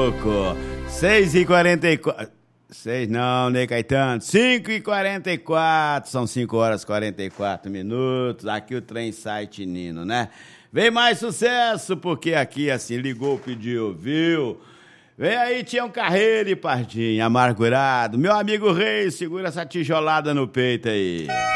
pouco. 6h44. 6 não, Ney Caetano. 5h44. São 5h44. Aqui o trem sai tinindo, né? Vem mais sucesso, porque aqui assim, ligou, pediu, viu? Vem aí, Tião Carreiro e Pardinho, amargurado. Meu amigo Rei, segura essa tijolada no peito aí.